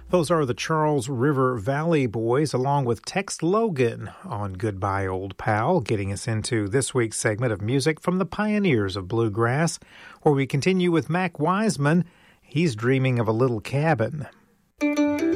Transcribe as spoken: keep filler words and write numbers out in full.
Those are the Charles River Valley Boys along with Tex Logan on Goodbye Old Pal, getting us into this week's segment of music from the pioneers of bluegrass, where we continue with Mac Wiseman. He's dreaming of a little cabin.